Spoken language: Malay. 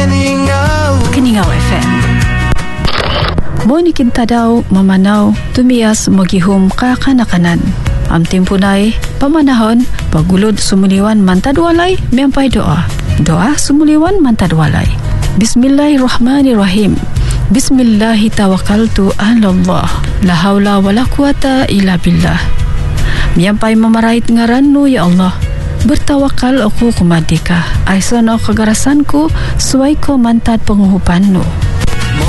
Kiningaw FM. Mo ni kinta daw mamanaw tumias magihum ka kanakanan. Am timpunay pamanahon pagulod sumuliwan mantadwalay miampay doa. Doa sumuliwan mantadwalay. Bismillahirrahmanirrahim. Bismillahi tawakkaltu 'ala Allah. La haula wala quwata illa billah. Miampay mamarait ngarannu ya Allah. Bertawakal aku kemadika. Aisono kegarasanku suai ko mantad penguhupannu.